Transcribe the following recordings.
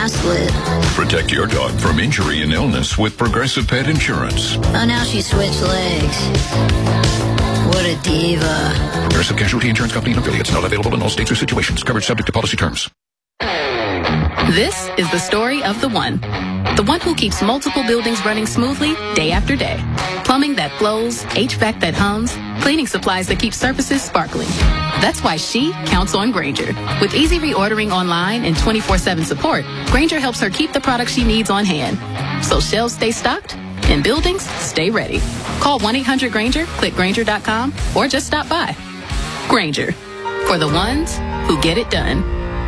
split. Protect your dog from injury and illness with Progressive Pet Insurance. Oh, now she switched legs. What a diva. Progressive Casualty Insurance Company and affiliates. Not available in all states or situations. Coverage subject to policy terms. This is the story of the one who keeps multiple buildings running smoothly day after day. Plumbing that flows, HVAC that hums, cleaning supplies that keep surfaces sparkling. That's why she counts on Grainger. With easy reordering online and 24/7 support, Grainger helps her keep the products she needs on hand. So shelves stay stocked and buildings stay ready. Call 1-800-GRAINGER, click Grainger.com, or just stop by. Grainger, for the ones who get it done.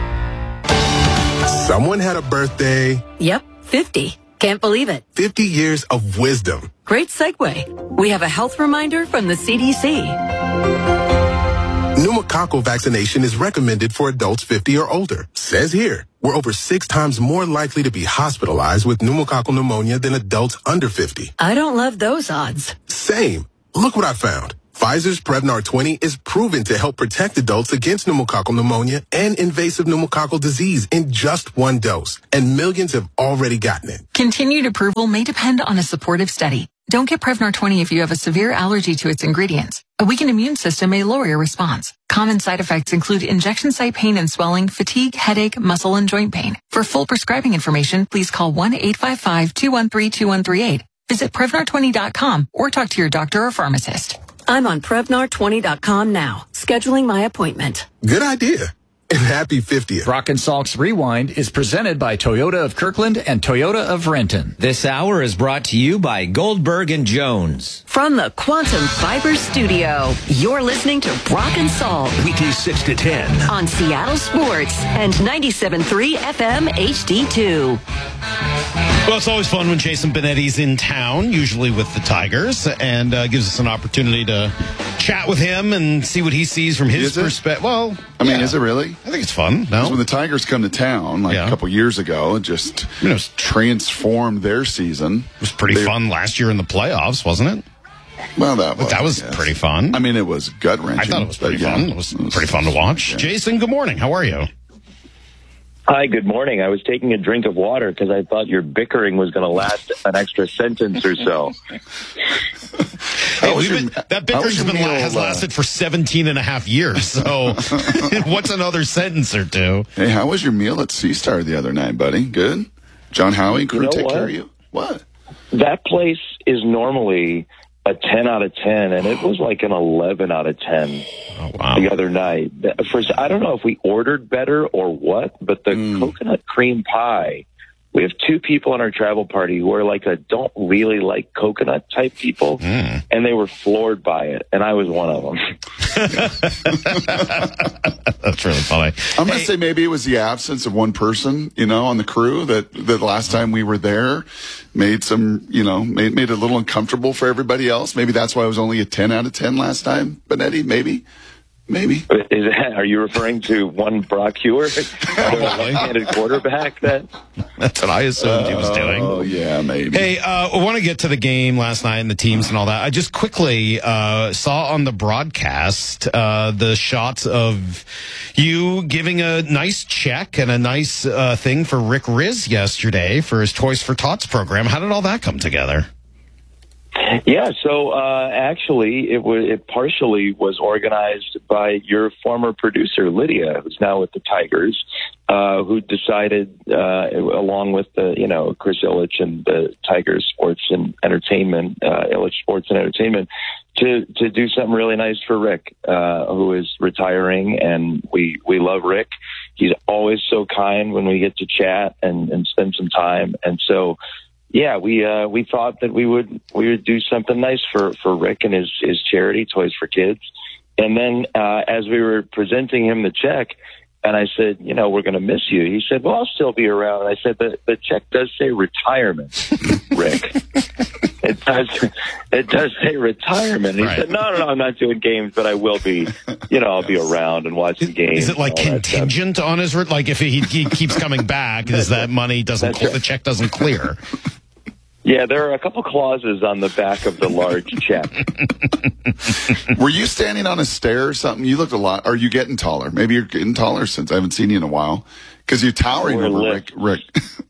Someone had a birthday. Yep, 50. Can't believe it. 50 years of wisdom. Great segue. We have a health reminder from the CDC. Pneumococcal vaccination is recommended for adults 50 or older. Says here, we're over 6 times more likely to be hospitalized with pneumococcal pneumonia than adults under 50. I don't love those odds. Same. Look what I found. Pfizer's Prevnar 20 is proven to help protect adults against pneumococcal pneumonia and invasive pneumococcal disease in just 1 dose. And millions have already gotten it. Continued approval may depend on a supportive study. Don't get Prevnar 20 if you have a severe allergy to its ingredients. A weakened immune system may lower your response. Common side effects include injection site pain and swelling, fatigue, headache, muscle, and joint pain. For full prescribing information, please call 1-855-213-2138. Visit Prevnar20.com or talk to your doctor or pharmacist. I'm on Prevnar20.com now, scheduling my appointment. Good idea. And happy 50th. Brock and Salk's Rewind is presented by Toyota of Kirkland and Toyota of Renton. This hour is brought to you by Goldberg and Jones. From the Quantum Fiber Studio, you're listening to Brock and Salk. Weekdays 6 to 10. On Seattle Sports and 97.3 FM HD2. Well, it's always fun when Jason Benetti's in town, usually with the Tigers, and gives us an opportunity to chat with him and see what he sees from his perspective. Well, I mean, is it really? I think it's fun. No, when the Tigers come to town, a couple years ago, it just transformed their season. It was pretty fun last year in the playoffs, wasn't it? Well, that was pretty fun. I mean, it was gut-wrenching. I thought it was pretty fun. It was pretty fun to watch. Yeah. Jason, good morning. How are you? Hi, good morning. I was taking a drink of water because I thought your bickering was going to last an extra sentence or so. That bickering has lasted for 17 and a half years, so what's another sentence or two? Hey, how was your meal at Sea Star the other night, buddy? Good? John Howie and crew take care of you? What? That place is normally a 10 out of 10, and it was like an 11 out of 10 the other night. First, I don't know if we ordered better or what, but the coconut cream pie, we have 2 people on our travel party who are don't really like coconut type people, and they were floored by it, and I was one of them. That's really funny. I'm going to say maybe it was the absence of one person, on the crew that the last time we were there made some, made it a little uncomfortable for everybody else. Maybe that's why it was only a 10 out of 10 last time, Benetti, maybe. Are you referring to one Brock Hewer, the left-handed quarterback? That's what I assumed he was doing. Oh, yeah, maybe. Hey, I want to get to the game last night and the teams and all that. I just quickly saw on the broadcast the shots of you giving a nice check and a nice thing for Rick Riz yesterday for his Toys for Tots program. How did all that come together? Yeah, so actually, it partially was organized by your former producer, Lydia, who's now with the Tigers, who decided, along with Chris Ilitch and the Tigers Sports and Entertainment, Ilitch Sports and Entertainment, to do something really nice for Rick, who is retiring, and we love Rick. He's always so kind when we get to chat and spend some time, and so. Yeah, we thought that we would do something nice for Rick and his charity, Toys for Kids. And then as we were presenting him the check, and I said, we're going to miss you. He said, well, I'll still be around. And I said, the check does say retirement, Rick. It does say retirement. And he said, no, I'm not doing games, but I will be, I'll be around and watching games. Is it like contingent on his, like if he keeps coming back, is that money the check doesn't clear? Yeah, there are a couple clauses on the back of the large check. Were you standing on a stair or something? You looked a lot. Are you getting taller? Maybe you're getting taller since I haven't seen you in a while. Because you're towering over Rick.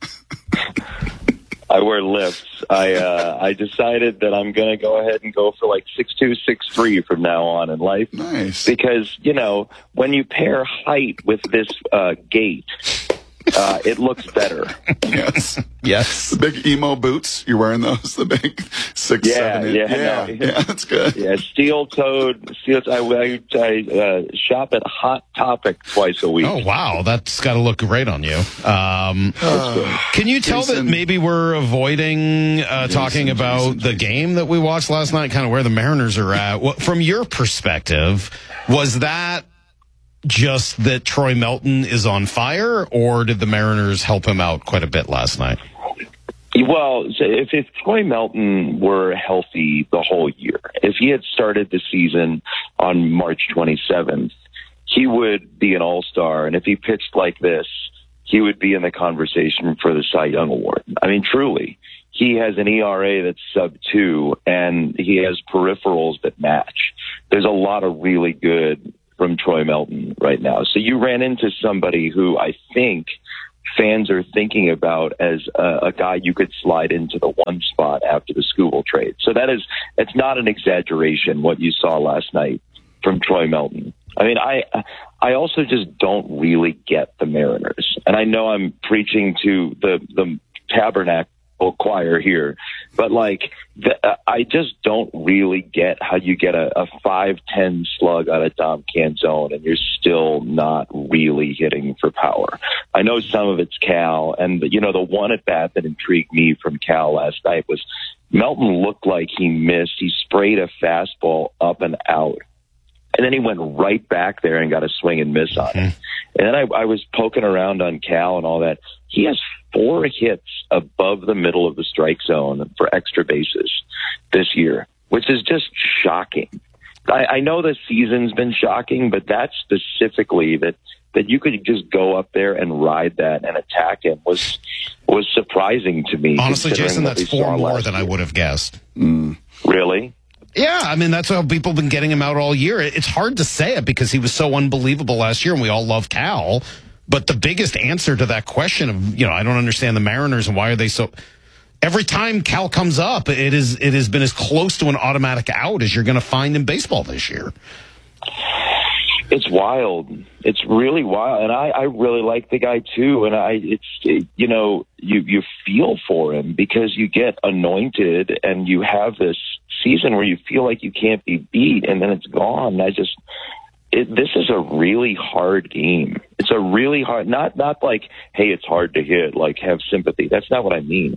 I wear lifts. I decided that I'm going to go ahead and go for like 6'2", 6'3" from now on in life. Nice. Because, when you pair height with this gait, it looks better. Yes. The big emo boots, you're wearing those, the big 6, 7, 8. Yeah, that's good. Yeah, steel-toed. I shop at Hot Topic twice a week. Oh, wow. That's got to look great on you. Can you tell that maybe we're avoiding talking about the game that we watched last night, kind of where the Mariners are at? From your perspective, was that just that Troy Melton is on fire, or did the Mariners help him out quite a bit last night? Well, if Troy Melton were healthy the whole year, if he had started the season on March 27th, he would be an all-star. And if he pitched like this, he would be in the conversation for the Cy Young Award. I mean, truly, he has an ERA that's sub-2, and he has peripherals that match. There's a lot of really good from Troy Melton right now. So you ran into somebody who I think fans are thinking about as a guy you could slide into the one spot after the Skubal trade. So it's not an exaggeration what you saw last night from Troy Melton. I mean, I also just don't really get the Mariners. And I know I'm preaching to the tabernacle choir here, but I just don't really get how you get a 5-10 slug out of Dom Canzone and you're still not really hitting for power. I know some of it's Cal, and the one at bat that intrigued me from Cal last night was Melton looked like he missed. He sprayed a fastball up and out, and then he went right back there and got a swing and miss on it. And then I was poking around on Cal and all that. He has 4 hits above the middle of the strike zone for extra bases this year, which is just shocking. I know the season's been shocking, but that specifically that you could just go up there and ride that and attack him was surprising to me. Honestly, Jason, that's 4 more than I would have guessed. Really? Yeah, I mean, that's how people have been getting him out all year. It's hard to say it because he was so unbelievable last year, and we all love Cal. But the biggest answer to that question of, I don't understand the Mariners and why are they so... Every time Cal comes up, it has been as close to an automatic out as you're going to find in baseball this year. It's wild. It's really wild. And I really like the guy too. And you feel for him because you get anointed and you have this season where you feel like you can't be beat and then it's gone. This is a really hard game. It's a really hard, not like, hey, it's hard to hit, like have sympathy. That's not what I mean.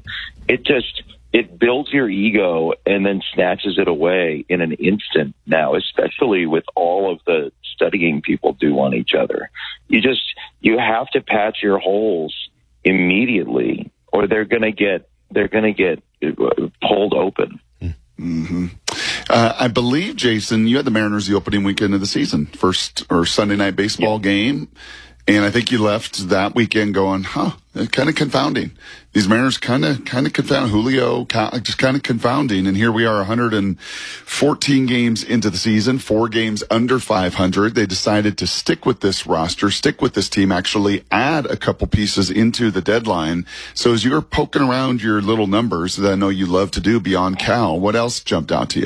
It builds your ego and then snatches it away in an instant now, especially with all of the studying people do on each other. You have to patch your holes immediately or they're going to get pulled open. Mm-hmm. I believe, Jason, you had the Mariners the opening weekend of the season, first or Sunday night baseball game. And I think you left that weekend going, kind of confounding. These Mariners kind of confound Julio, just kind of confounding. And here we are 114 games into the season, 4 games under 500. They decided to stick with this roster, stick with this team, actually add a couple pieces into the deadline. So as you were poking around your little numbers that I know you love to do beyond Cal, what else jumped out to you?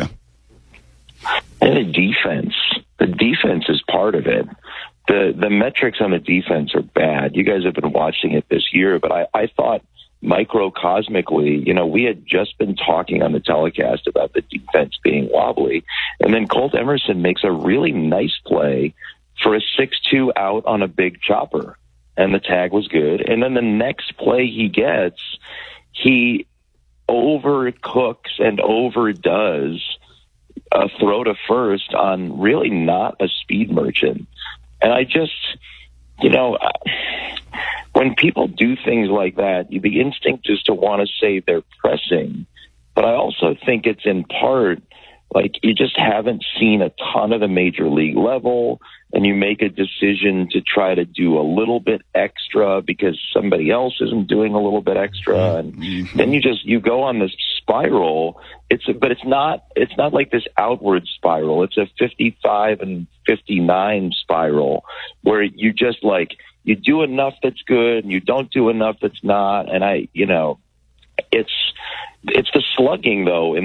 And the defense. The defense is part of it. The metrics on the defense are bad. You guys have been watching it this year, but I thought microcosmically, we had just been talking on the telecast about the defense being wobbly, and then Colt Emerson makes a really nice play for a 6-2 out on a big chopper, and the tag was good. And then the next play he gets, he overcooks and overdoes a throw to first on really not a speed merchant. And I just, when people do things like that, the instinct is to want to say they're pressing. But I also think it's in part like you just haven't seen a ton of the major league level, and you make a decision to try to do a little bit extra because somebody else isn't doing a little bit extra, and then you go on this spiral. But it's not like this outward spiral. It's a 55 and 59 spiral where you just you do enough that's good and you don't do enough that's not. And it's the slugging though.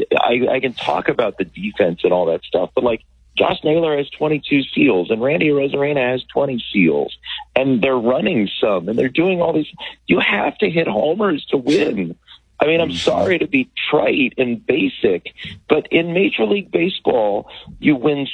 I can talk about the defense and all that stuff, but like Josh Naylor has 22 steals and Randy Arozarena has 20 steals, and they're running some and they're doing all these. You have to hit homers to win. I mean, I'm sorry to be trite and basic, but in Major League Baseball, you win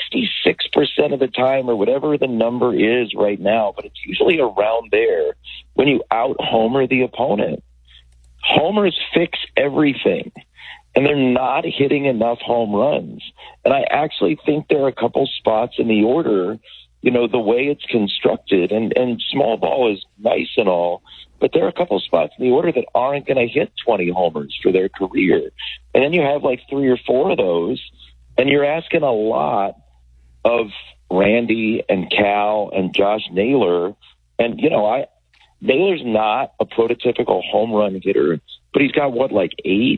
66% of the time, or whatever the number is right now, but it's usually around there when you out-homer the opponent. Homers fix everything, and they're not hitting enough home runs. And I actually think there are a couple spots in the order, the way it's constructed, and small ball is nice and all, but there are a couple spots in the order that aren't going to hit 20 homers for their career. And then you have like 3 or 4 of those, and you're asking a lot of Randy and Cal and Josh Naylor. And, Naylor's not a prototypical home run hitter, but he's got 8?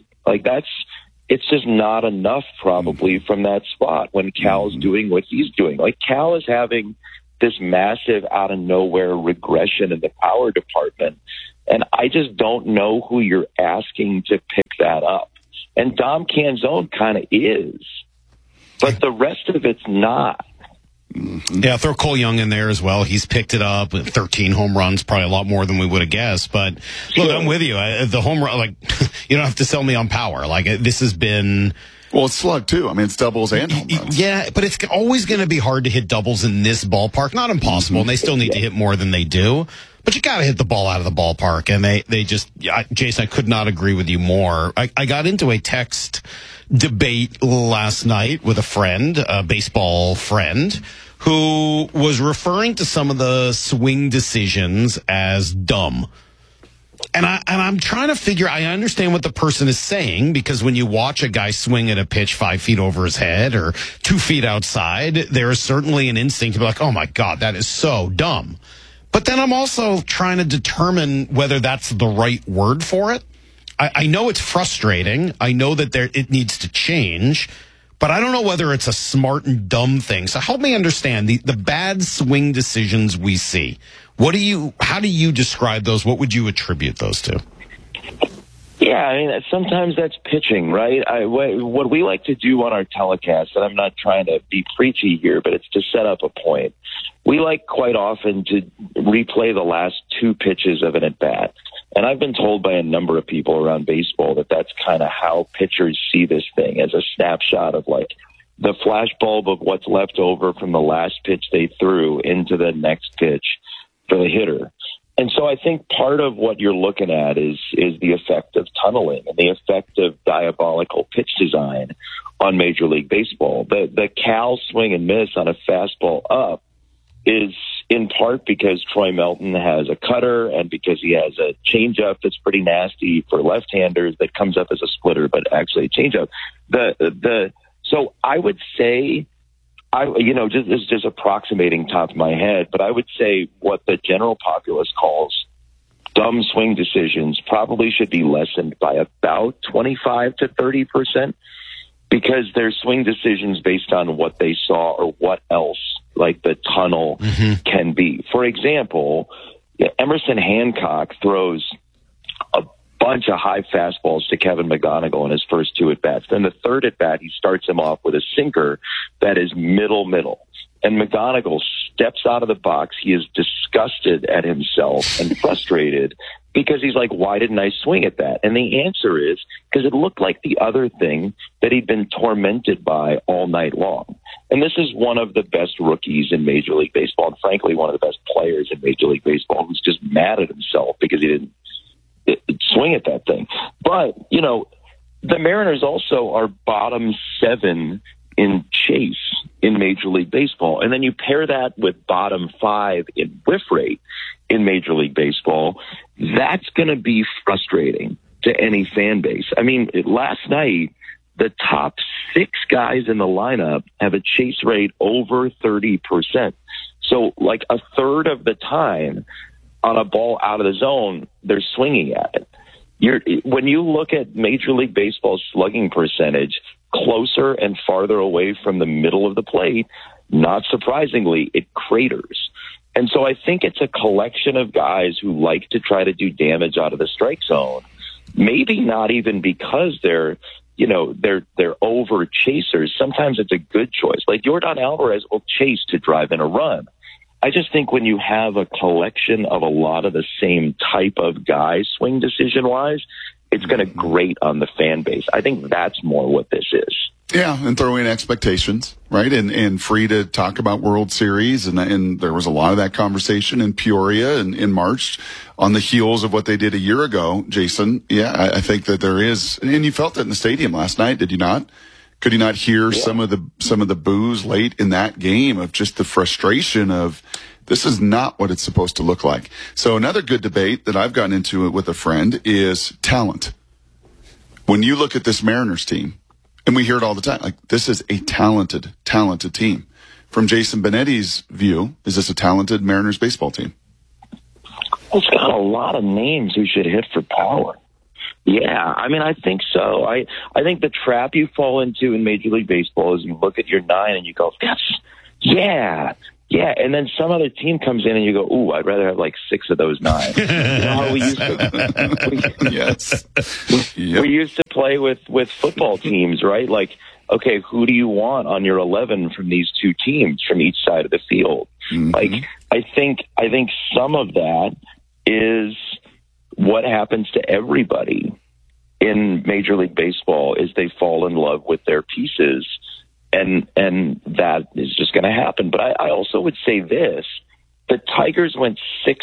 It's just not enough probably from that spot when Cal's doing what he's doing. Like Cal is having this massive out of nowhere regression in the power department. And I just don't know who you're asking to pick that up. And Dom Canzone kind of is, but the rest of it's not. Yeah, throw Cole Young in there as well. He's picked it up with 13 home runs, probably a lot more than we would have guessed. But look, I'm with you. The home run, you don't have to sell me on power. This has been. Well, it's slug too. I mean, it's doubles and home runs. Yeah, but it's always going to be hard to hit doubles in this ballpark. Not impossible, and they still need to hit more than they do. But you got to hit the ball out of the ballpark, and they just. Jason, I could not agree with you more. I got into a text debate last night with a friend, a baseball friend, who was referring to some of the swing decisions as dumb. And I'm trying to figure, I understand what the person is saying, because when you watch a guy swing at a pitch 5 feet over his head or 2 feet outside, there is certainly an instinct to be like, oh my God, that is so dumb. But then I'm also trying to determine whether that's the right word for it. I know it's frustrating. I know that it needs to change, but I don't know whether it's a smart and dumb thing. So help me understand the bad swing decisions we see. How do you describe those? What would you attribute those to? Yeah, I mean, sometimes that's pitching, right? What we like to do on our telecast, and I'm not trying to be preachy here, but it's to set up a point. We like quite often to replay the last 2 pitches of an at-bat. And I've been told by a number of people around baseball that that's kind of how pitchers see this thing, as a snapshot of the flashbulb of what's left over from the last pitch they threw into the next pitch for the hitter. And so I think part of what you're looking at is the effect of tunneling and the effect of diabolical pitch design on Major League Baseball. The Cal swing and miss on a fastball up is in part because Troy Melton has a cutter and because he has a changeup that's pretty nasty for left-handers that comes up as a splitter, but actually a changeup. So I would say, this is just approximating top of my head, but I would say what the general populace calls dumb swing decisions probably should be lessened by about 25 to 30%, because they're swing decisions based on what they saw or what else, like the tunnel, can be. For example, Emerson Hancock throws a bunch of high fastballs to Kevin McGonigal in his first 2 at-bats. Then the third at-bat, he starts him off with a sinker that is middle. And McGonigal steps out of the box. He is disgusted at himself and frustrated because he's like, why didn't I swing at that? And the answer is because it looked like the other thing that he'd been tormented by all night long. And this is one of the best rookies in Major League Baseball, and frankly, one of the best players in Major League Baseball, who's just mad at himself because he didn't swing at that thing. But, the Mariners also are bottom 7 in chase in Major League Baseball. And then you pair that with bottom 5 in whiff rate in Major League Baseball. That's going to be frustrating to any fan base. I mean, last night, the top 6 guys in the lineup have a chase rate over 30%. So like a third of the time on a ball out of the zone, they're swinging at it. When you look at Major League Baseball's slugging percentage, closer and farther away from the middle of the plate, not surprisingly, it craters. And so I think it's a collection of guys who like to try to do damage out of the strike zone. Maybe not even because they're over chasers. Sometimes it's a good choice. Like Yordan Alvarez will chase to drive in a run. I just think when you have a collection of a lot of the same type of guys, swing decision-wise, it's going to grate on the fan base. I think that's more what this is. Yeah, and throw in expectations, right? And free to talk about World Series. And there was a lot of that conversation in Peoria in March on the heels of what they did a year ago, Jason. Yeah, I think that there is, and you felt it in the stadium last night, did you not? Could you not hear some of the boos late in that game of just the frustration of this is not what it's supposed to look like? So another good debate that I've gotten into with a friend is talent. When you look at this Mariners team, and we hear it all the time, like this is a talented team. From Jason Benetti's view, is this a talented Mariners baseball team? It's got a lot of names who should hit for power. Yeah, I mean, I think so. I think the trap you fall into in Major League Baseball is you look at your 9 and you go, yeah. And then some other team comes in and you go, ooh, I'd rather have like 6 of those 9. You know how we used to? Yes. We used to play with football teams, right? Like, okay, who do you want on your 11 from these 2 teams from each side of the field? Mm-hmm. Like, I think some of that is what happens to everybody in Major League Baseball is they fall in love with their pieces, and that is just going to happen. But I also would say this: the Tigers went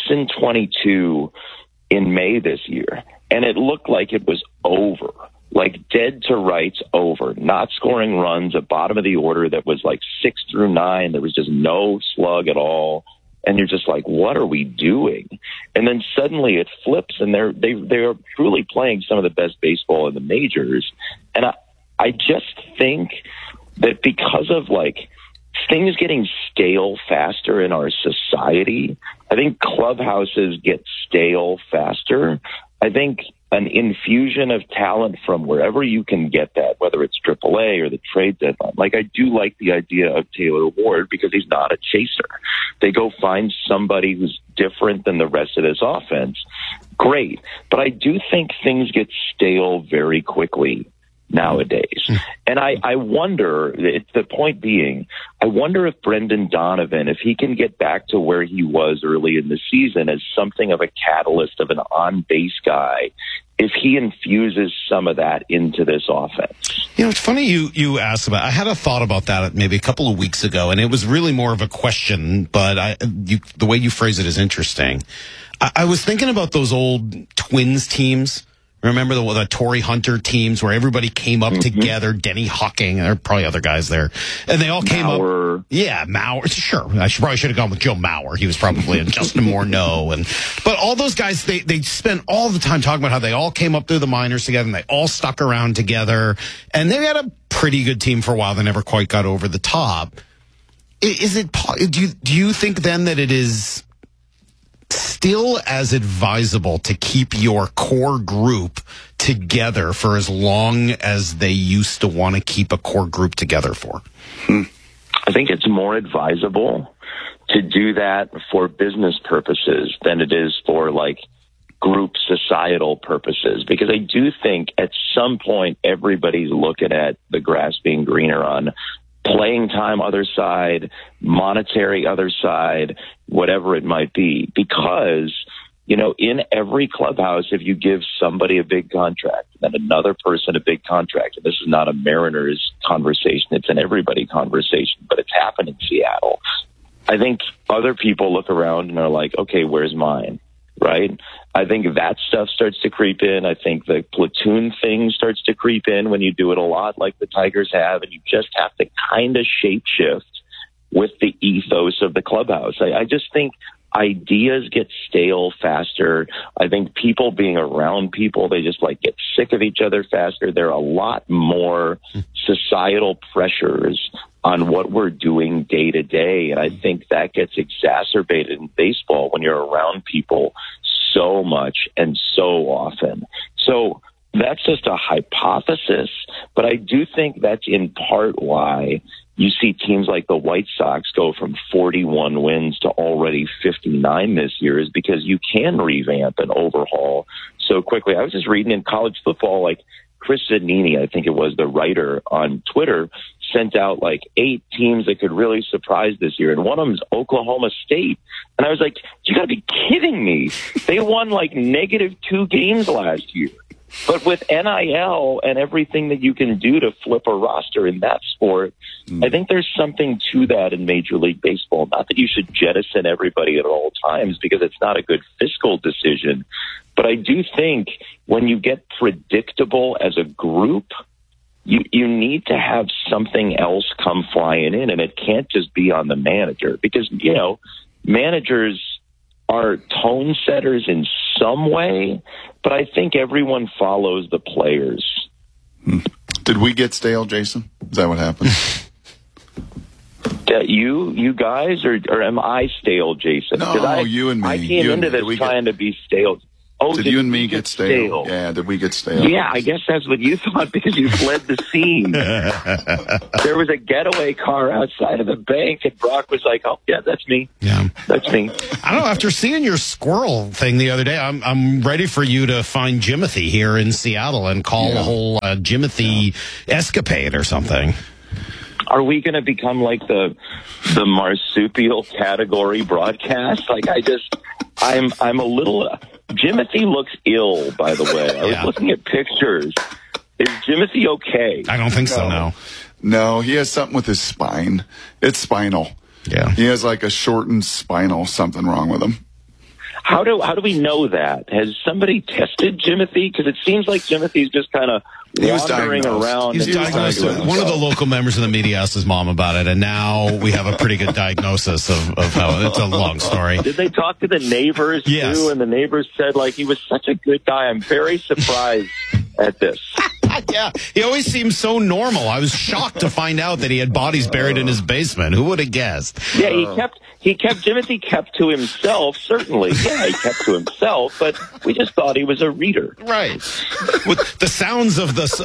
6-22 in May this year, and it looked like it was over, like dead to rights over, not scoring runs, a bottom of the order that was like 6 through 9. There was just no slug at all. And you're just like, what are we doing? And then suddenly it flips, and they're truly playing some of the best baseball in the majors. And I just think that because of like things getting stale faster in our society, I think clubhouses get stale faster. I think an infusion of talent from wherever you can get that, whether it's AAA or the trade deadline. Like, I do like the idea of Taylor Ward because he's not a chaser. They go find somebody who's different than the rest of this offense. Great. But I do think things get stale very quickly nowadays. And I wonder, the point being, I wonder if Brendan Donovan, if he can get back to where he was early in the season as something of a catalyst of an on-base guy, if he infuses some of that into this offense. You know, it's funny you asked about. I had a thought about that maybe a couple of weeks ago, and it was really more of a question, but the way you phrase it is interesting. I was thinking about those old Twins teams. Remember the Torrey Hunter teams where everybody came up together, Denny Hawking, there are probably other guys there, and they all came up. Yeah, Mauer. Sure. I probably should have gone with Joe Mauer. He was probably in Justin Morneau. But all those guys, they spent all the time talking about how they all came up through the minors together and they all stuck around together. And they had a pretty good team for a while. They never quite got over the top. Do you think then that it is still as advisable to keep your core group together for as long as they used to want to keep a core group together for? I think it's more advisable to do that for business purposes than it is for like group societal purposes, because I do think at some point everybody's looking at the grass being greener on playing time other side, monetary other side, whatever it might be. Because, you know, in every clubhouse, if you give somebody a big contract, then another person a big contract, and this is not a Mariners conversation, it's an everybody conversation, but it's happened in Seattle. I think other people look around and are like, okay, where's mine? Right? I think that stuff starts to creep in. I think the platoon thing starts to creep in when you do it a lot like the Tigers have, and you just have to kind of shapeshift with the ethos of the clubhouse. I just think ideas get stale faster. I think people being around people, they just like get sick of each other faster. There are a lot more societal pressures on what we're doing day to day. And I think that gets exacerbated in baseball when you're around people so much and so often. So that's just a hypothesis, but I do think that's in part why you see teams like the White Sox go from 41 wins to already 59 this year is because you can revamp and overhaul so quickly. I was just reading in college football, like Chris Zanini, I think it was the writer on Twitter, sent out like 8 teams that could really surprise this year. And one of them is Oklahoma State. And I was like, you got to be kidding me. They won like -2 games last year. But with NIL and everything that you can do to flip a roster in that sport, I think there's something to that in Major League Baseball. Not that you should jettison everybody at all times, because it's not a good fiscal decision. But I do think when you get predictable as a group, you need to have something else come flying in, and it can't just be on the manager, because, you know, managers are tone setters in some way, but I think everyone follows the players. Did we get stale, Jason? Is that what happened? You guys, or am I stale, Jason? No, you and me. I came into this trying to be stale. Oh, did you and me get stale? Yeah, did we get stale? Yeah, I guess that's what you thought, because you fled the scene. There was a getaway car outside of the bank, and Brock was like, "Oh, yeah, that's me. Yeah, that's me." I don't know. After seeing your squirrel thing the other day, I'm ready for you to find Jimothy here in Seattle and call a whole Jimothy escapade or something. Are we going to become like the marsupial category broadcast? Like, I'm a little. Jimothy looks ill, by the way. I was looking at pictures. Is Jimothy okay? I don't think so, no. No, he has something with his spine. It's spinal. Yeah. He has like a shortened spinal, something wrong with him. How do we know that? Has somebody tested Jimothy? Because it seems like Jimothy's just kind of wandering around. He was diagnosed. One of the local members of the media asked his mom about it, and now we have a pretty good diagnosis of how. It's a long story. Did they talk to the neighbors too? And the neighbors said, like, he was such a good guy. I'm very surprised at this. Yeah, he always seems so normal. I was shocked to find out that he had bodies buried in his basement. Who would have guessed? Yeah, Jimothy kept to himself, certainly. Yeah, he kept to himself, but we just thought he was a reader. Right. With the sounds of the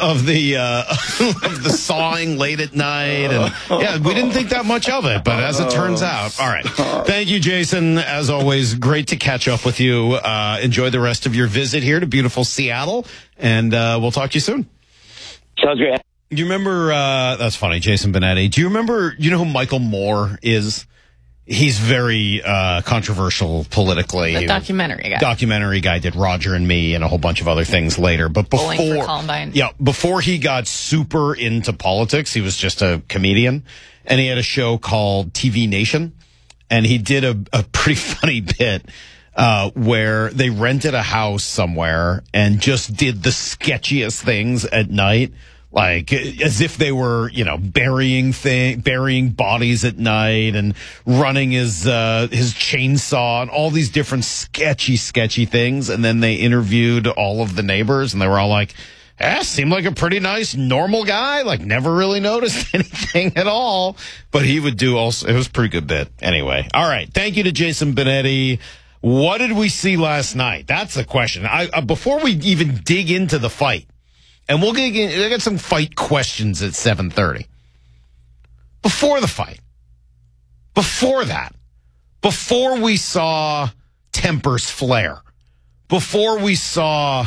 sawing late at night, and we didn't think that much of it, but as it turns out. All right. Thank you, Jason. As always, great to catch up with you. Enjoy the rest of your visit here to beautiful Seattle, and we'll talk to you soon. Sounds great. Do you remember, that's funny, Jason Benetti. Do you remember, you know who Michael Moore is? He's very controversial politically. The documentary guy. Documentary guy, did Roger and Me and a whole bunch of other things later. But before he got super into politics, he was just a comedian. And he had a show called TV Nation. And he did a pretty funny bit where they rented a house somewhere and just did the sketchiest things at night. Like, as if they were, you know, burying bodies at night and running his chainsaw and all these different sketchy things. And then they interviewed all of the neighbors, and they were all like, seemed like a pretty nice, normal guy. Like, never really noticed anything at all. But he would do also, it was a pretty good bit. Anyway. All right. Thank you to Jason Benetti. What did we see last night? That's the question. Before we even dig into the fight, and we'll get some fight questions at 7:30. Before the fight, before that, before we saw tempers flare, before we saw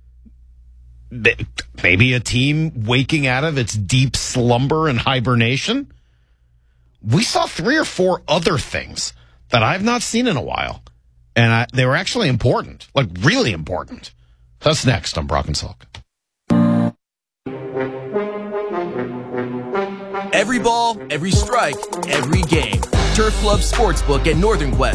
maybe a team waking out of its deep slumber and hibernation, we saw 3 or 4 other things that I've not seen in a while. And they were actually important, like really important. That's next on Brock and Salk. Every ball, every strike, every game. Turf Club Sportsbook at Northern Quest.